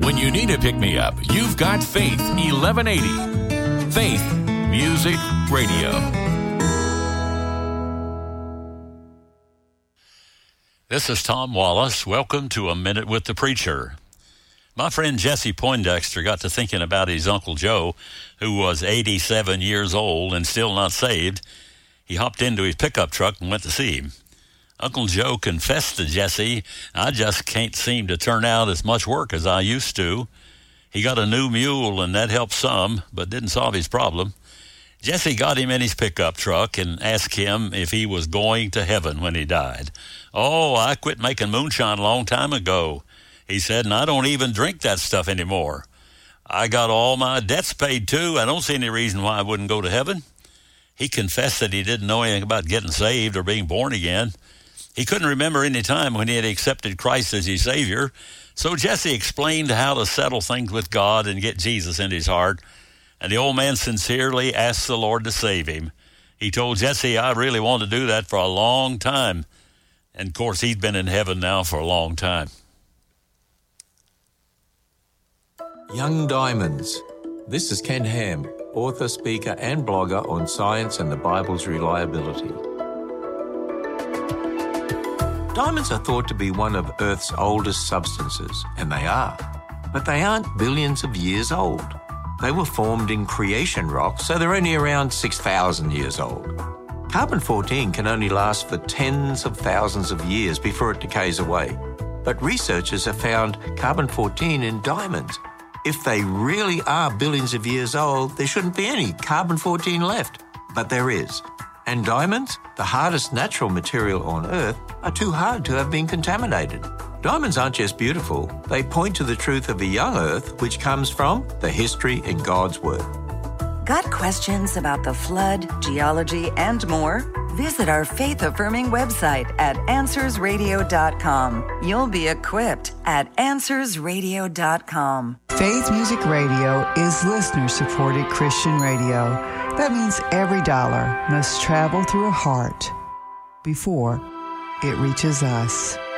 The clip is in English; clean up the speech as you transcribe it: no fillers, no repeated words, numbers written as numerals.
When you need a pick-me-up, you've got Faith 1180. Faith Music Radio. This is Tom Wallace. Welcome to A Minute with the Preacher. My friend Jesse Poindexter got to thinking about his Uncle Joe, who was 87 years old and still not saved. He hopped into his pickup truck and went to see him. Uncle Joe confessed to Jesse, "I just can't seem to turn out as much work as I used to." He got a new mule, and that helped some, but didn't solve his problem. Jesse got him in his pickup truck and asked him if he was going to heaven when he died. "Oh, I quit making moonshine a long time ago," he said, "and I don't even drink that stuff anymore. I got all my debts paid, too. I don't see any reason why I wouldn't go to heaven." He confessed that he didn't know anything about getting saved or being born again. He couldn't remember any time when he had accepted Christ as his Savior. So Jesse explained how to settle things with God and get Jesus in his heart. And the old man sincerely asked the Lord to save him. He told Jesse, "I really wanted to do that for a long time." And, of course, he's been in heaven now for a long time. Young Diamonds. This is Ken Ham, author, speaker, and blogger on science and the Bible's reliability. Diamonds are thought to be one of Earth's oldest substances, and they are. But they aren't billions of years old. They were formed in creation rock, so they're only around 6,000 years old. Carbon-14 can only last for tens of thousands of years before it decays away. But researchers have found carbon-14 in diamonds. If they really are billions of years old, there shouldn't be any carbon-14 left. But there is. And diamonds, the hardest natural material on Earth, are too hard to have been contaminated. Diamonds aren't just beautiful, they point to the truth of a young Earth, which comes from the history in God's Word. Got questions about the flood, geology, and more? Visit our faith-affirming website at AnswersRadio.com. You'll be equipped at AnswersRadio.com. Faith Music Radio is listener-supported Christian radio. That means every dollar must travel through a heart before it reaches us.